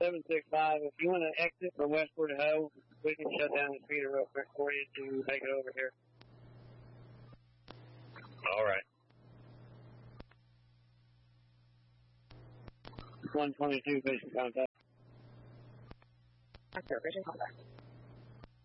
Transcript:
765. If you want to exit from Westward Ho, we can shut down the speeder real quick for you to make it over here. All right. 122, basic contact. Accurate, contact.